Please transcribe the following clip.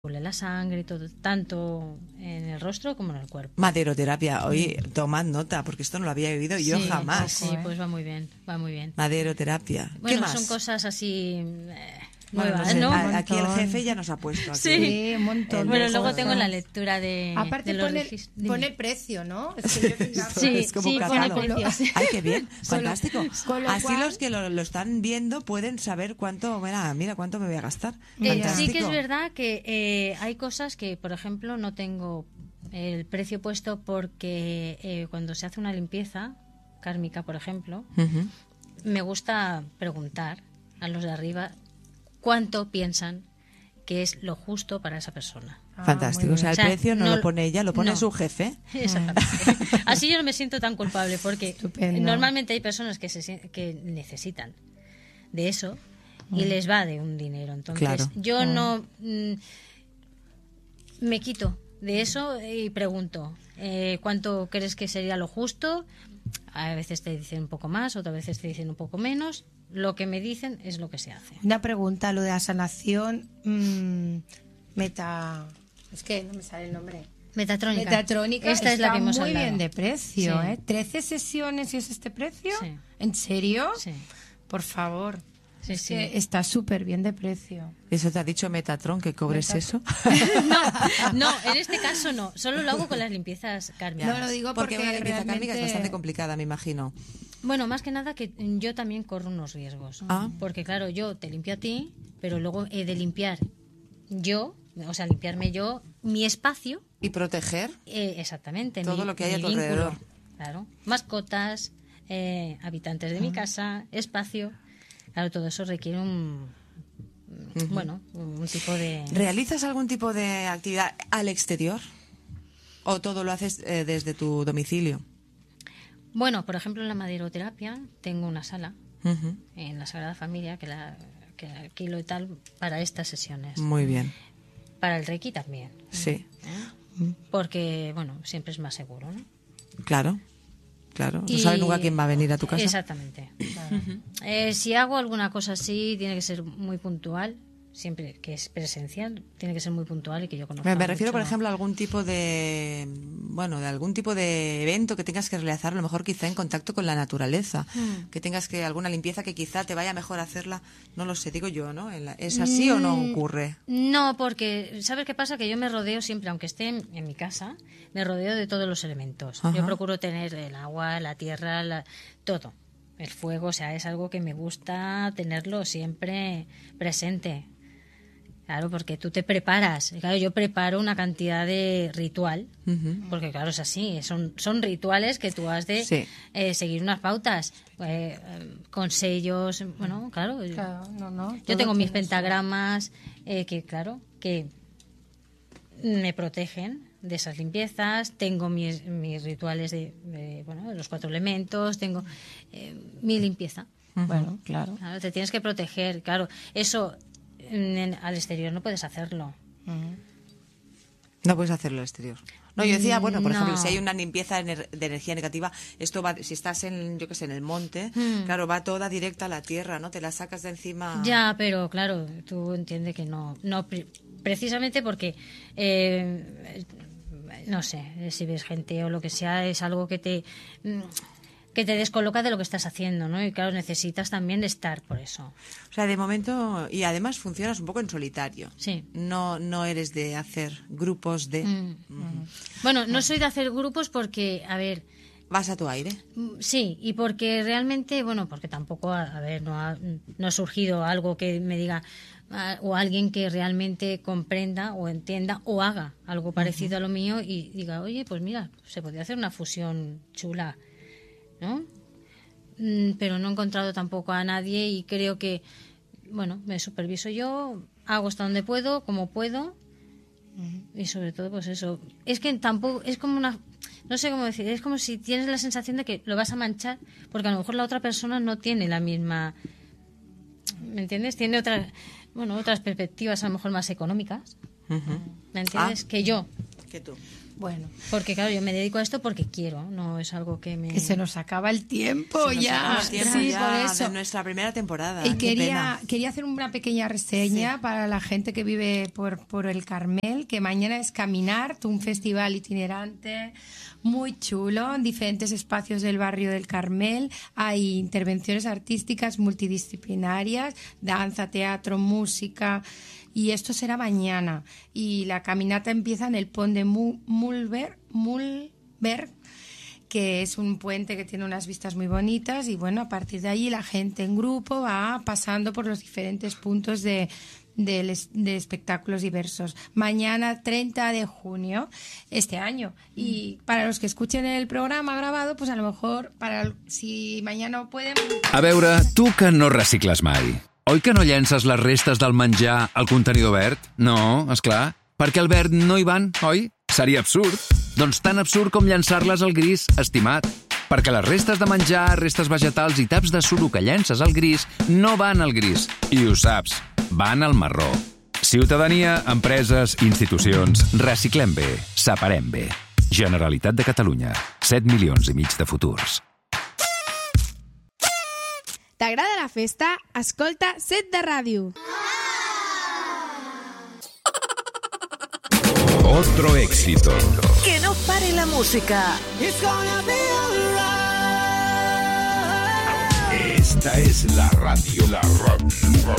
la sangre y todo, tanto en el rostro como en el cuerpo. Maderoterapia, oye, tomad nota, porque esto no lo había oído yo jamás. Sí, pues va muy bien, va muy bien. Maderoterapia. Bueno, ¿Qué más? son cosas así Bueno, nuevas, no sé, ¿no? aquí el jefe ya nos ha puesto. Aquí. Sí, un montón. Bueno, de luego cosas. tengo la lectura de Aparte los pone precio, ¿no? Es que yo he fijado. Sí, Es como sí, catálogo. pone precios. Ay, qué bien, fantástico. con lo Así cual- los que lo están viendo pueden saber cuánto, mira cuánto me voy a gastar. Sí Fantástico. que es verdad que hay cosas que, por ejemplo, no tengo el precio puesto porque cuando se hace una limpieza kármica, por ejemplo, Ujú. me gusta preguntar a los de arriba cuánto piensan que es lo justo para esa persona. Fantástico. O sea, el O sea, precio no no- lo pone ella, lo pone no. su jefe. Exactamente. Así yo no me siento tan culpable porque Estupendo. normalmente hay personas que necesitan de eso y les va de un dinero. Entonces Claro. yo no me quito de eso y pregunto ¿cuánto crees que sería lo justo? A veces te dicen un poco más, otras veces te dicen un poco menos. Lo que me dicen es lo que se hace. Una pregunta, lo de la sanación es que no me sale el nombre. Metatrónica. Metatrónica. Esta es la que hemos muy hablado. bien de precio, Sí. ¿eh? 13 sesiones y es este precio. Sí. ¿En serio? Sí. Por favor. Sí, Es sí. que está súper bien de precio. ¿Eso te ha dicho Metatron que cobres eso? No, en este caso no. Solo lo hago con las limpiezas kármicas. No, lo digo Porque porque una limpieza kármica es realmente- bastante complicada, me imagino. Bueno, más que nada que yo también corro unos riesgos. Ah. Porque claro, yo te limpio a ti, pero luego he de limpiar yo, o sea, limpiarme yo, mi espacio, ¿Y proteger? exactamente. Todo lo que hay a tu vínculo. alrededor. Claro. Mascotas, habitantes de mi casa, espacio. Claro, todo eso requiere un tipo de... ¿Realizas algún tipo de actividad al exterior? ¿O todo lo haces desde tu domicilio? Bueno, por ejemplo, en la maderoterapia tengo una sala Ujú. en la Sagrada Familia que alquilo y tal para estas sesiones. Muy bien. Para el Reiki también. Sí, Porque, bueno, siempre es más seguro, ¿no? claro. Claro. No Y- sabes nunca quién va a venir a tu casa. Exactamente. Si hago alguna cosa así, tiene que ser muy puntual. Siempre que es presencial, tiene que ser muy puntual y que yo conozca Me refiero, por mucho. ejemplo, a algún tipo de, bueno, de algún tipo de evento que tengas que realizar, a lo mejor quizá en contacto con la naturaleza, que tengas que alguna limpieza que quizá te vaya mejor hacerla, no lo sé, digo yo, ¿no? ¿Es así o no ocurre? No, porque ¿sabes qué pasa? Que yo me rodeo siempre, aunque esté en mi casa, me rodeo de todos los elementos. Ajá. Yo procuro tener el agua, la tierra, todo. El fuego, o sea, es algo que me gusta tenerlo siempre presente. Claro, porque tú te preparas. Claro, yo preparo una cantidad de ritual, porque claro, es así, son rituales que tú has de Sí. seguir unas pautas, con sellos, bueno, claro. Claro, no. Yo todo tengo mis tiene su- pentagramas que, claro, que me protegen de esas limpiezas. Tengo mis rituales de los 4 elementos. Tengo mi limpieza. Bueno, claro. Claro, te tienes que proteger. Claro, eso al exterior no puedes hacerlo. No puedes hacerlo al exterior. No, yo decía, bueno, por No. ejemplo, si hay una limpieza de energía negativa, esto va, si estás en, yo qué sé, en el monte, claro, va toda directa a la tierra, ¿no? Te la sacas de encima. Ya, pero claro, tú entiendes que no precisamente porque no sé, si ves gente o lo que sea, es algo que te descoloca de lo que estás haciendo, ¿no? Y claro, necesitas también estar por eso. O sea, de momento, y además funcionas un poco en solitario. Sí. No eres de hacer grupos de... Bueno, no soy de hacer grupos porque, a ver, Vas a tu aire. sí, y porque realmente, bueno, porque tampoco, a ver, no ha surgido algo que me diga, o alguien que realmente comprenda o entienda o haga algo parecido a lo mío y diga, oye, pues mira, se podría hacer una fusión chula, ¿no? Pero no he encontrado tampoco a nadie y creo que, bueno, me superviso yo, hago hasta donde puedo, como puedo, y sobre todo, pues eso. Es que tampoco, es como una, no sé cómo decir, es como si tienes la sensación de que lo vas a manchar, porque a lo mejor la otra persona no tiene la misma, ¿me entiendes? Tiene otras perspectivas a lo mejor más económicas, ¿me entiendes? Que yo. que tú. Bueno, Porque claro, yo me dedico a esto porque quiero, no es algo que me... que se nos acaba el tiempo Se nos ya. acaba el tiempo Sí, ya por eso. de nuestra primera temporada. Y Qué pena. quería hacer una pequeña reseña para la gente que vive por el Carmel, que mañana es Caminar, un festival itinerante muy chulo en diferentes espacios del barrio del Carmel. Hay intervenciones artísticas multidisciplinarias, danza, teatro, música, y esto será mañana. Y la caminata empieza en el Pont de Mulberg, que es un puente que tiene unas vistas muy bonitas, y bueno, a partir de allí la gente en grupo va pasando por los diferentes puntos de espectáculos diversos. Mañana 30 de junio este año. Y para los que escuchen el programa grabado, pues a lo mejor si mañana pueden... A veure, tu que no recicles mai. Oi que no llences les restes del menjar al contenidor verd? No, és clar. Perquè al verd no hi van, oi? Seria absurd. Doncs tan absurd com llançar-les al gris, estimat. Perquè les restes de menjar, restes vegetals i taps de suro que llences al gris no van al gris. I ho saps, van al marró. Ciutadania, empreses, institucions, reciclem bé, separem bé. Generalitat de Catalunya. 7 milions i mig de futurs. T'agrada la festa? Escolta Set de Ràdio. Otro éxito. Que no pare la música. Esta es la radio.